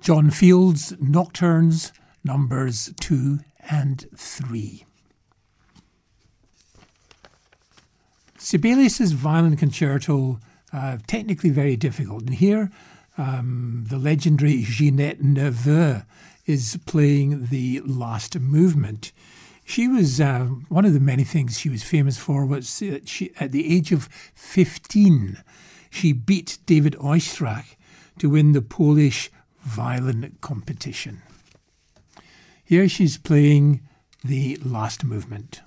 John Field's Nocturnes, numbers 2 and 3. Sibelius's violin concerto, technically very difficult. And here, the legendary Ginette Neveu is playing the last movement. She was, one of the many things she was famous for was that she, at the age of 15, she beat David Oistrakh to win the Polish violin competition. Here she's playing the last movement.